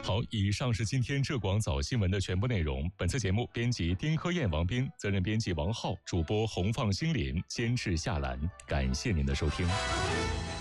好，以上是今天浙广早新闻的全部内容。本次节目编辑丁科燕、王斌，责任编辑王浩，主播洪放心林，监制夏兰。感谢您的收听。